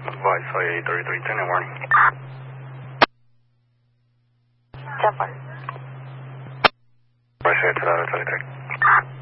Advise IA 3310 and warning. Jump on. Advise IA 33.